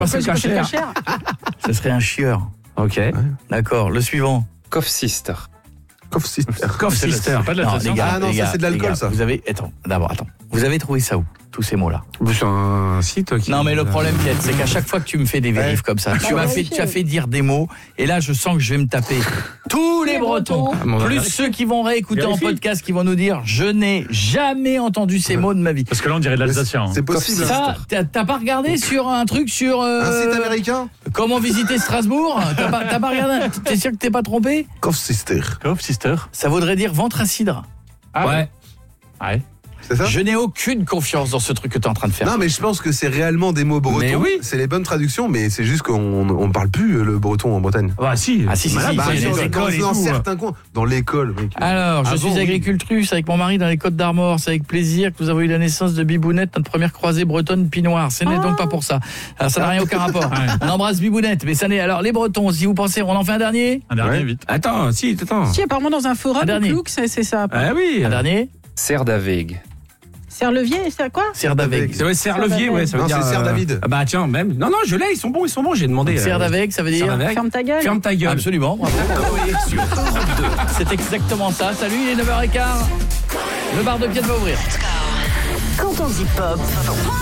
C'est pas cachère. Ce serait un chieur. Ok. D'accord. Le suivant. Cough Sister. Cough Sister. Cough Sister. Pas de la Non, façon. les gars, Ah non, les ça, gars, c'est de l'alcool, les gars, ça. Vous avez. Attends. Vous avez trouvé ça où, tous ces mots-là? C'est un site qui... Non, mais le problème, Piet, c'est qu'à chaque fois que tu me fais des vérifs comme ça, tu as fait dire des mots, et là, je sens que je vais me taper tous les Bretons, Ah, bon, on va plus vérifier. ceux qui vont réécouter en Vérifie. podcast, qui vont nous dire, je n'ai jamais entendu ces mots de ma vie. Parce que là, on dirait de l'Alsacien. C'est possible. Ça, t'as pas regardé sur un truc sur Un site américain. comment visiter Strasbourg? T'as pas regardé? T'es sûr que t'es pas trompé? Cough Sister. Cough Sister. Ça voudrait dire ventre à cidre. Ah Ouais. Ouais. C'est ça? Je n'ai aucune confiance dans ce truc que t'es en train de faire. Non, mais je pense que c'est réellement des mots bretons. Mais oui. C'est les bonnes traductions, mais c'est juste qu'on parle plus le breton en Bretagne. Ah si. Ah, si, Voilà, si, bah, si, dans les les écoles et dans tout. certains coins. Dans l'école, mec. Alors, je Ah suis bon, oui. agricultrice avec mon mari dans les Côtes d'Armor. C'est avec plaisir que nous avons eu la naissance de Bibounette, notre première croisée bretonne pinoire. Ce n'est donc pas pour ça. Alors, ça n'a rien aucun rapport. On embrasse Bibounette, mais ça n'est. Alors, les Bretons, si vous pensez, on en fait un dernier? Un dernier, Ouais. vite. Attends. Si, apparemment, dans un Un forum, dernier. Clouk, c'est ça. Ah oui. Un dernier? Serdaveg. Serre-levier, c'est quoi? Serre d'avec. C'est Serre-Levier, ouais, ça veut Non, dire... c'est Serre David. Ah bah tiens, même... Non, je l'ai, ils sont bons, j'ai demandé... Serre d'avec, ça veut dire? Serre d'avec. Ferme ta gueule. Ferme ta gueule. Absolument, bravo. C'est exactement ça. Salut, il est 9h15. Le bar de Pied va ouvrir. Quand on dit pop,